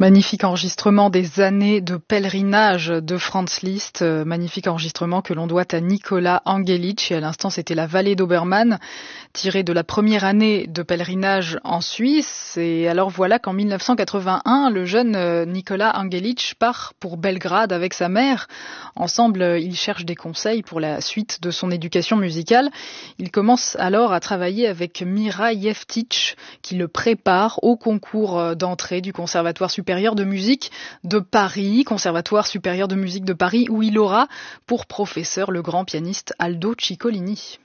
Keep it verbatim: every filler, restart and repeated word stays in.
Magnifique enregistrement des années de pèlerinage de Franz Liszt, euh, magnifique enregistrement que l'on doit à Nicolas Angelich. Et à l'instant, c'était la vallée d'Obermann, tirée de la première année de pèlerinage en Suisse. Et alors voilà qu'en mille neuf cent quatre-vingt-un, le jeune euh, Nicolas Angelich part pour Belgrade avec sa mère. Ensemble, euh, ils cherchent des conseils pour la suite de son éducation musicale. Il commence alors à travailler avec Mira Jeftic, qui le prépare au concours d'entrée du Conservatoire supérieur de musique de Paris, Conservatoire supérieur de musique de Paris, où il aura pour professeur le grand pianiste Aldo Ciccolini.